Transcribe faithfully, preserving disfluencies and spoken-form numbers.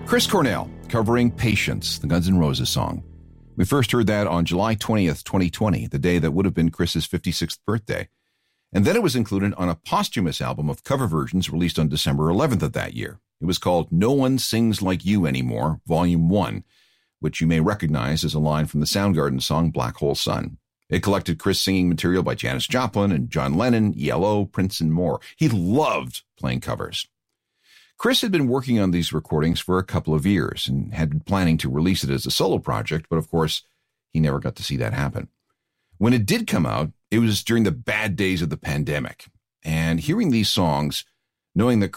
Chris Cornell covering Patience, the Guns N' Roses song. We first heard that on July twentieth, twenty twenty, the day that would have been Chris's fifty-sixth birthday. And then it was included on a posthumous album of cover versions released on December eleventh of that year. It was called No One Sings Like You Anymore, Volume one, which you may recognize as a line from the Soundgarden song Black Hole Sun. It collected Chris singing material by Janis Joplin and John Lennon, E L O, Prince, and more. He loved playing covers. Chris had been working on these recordings for a couple of years and had been planning to release it as a solo project, but of course, he never got to see that happen. When it did come out, it was during the bad days of the pandemic. And hearing these songs, knowing that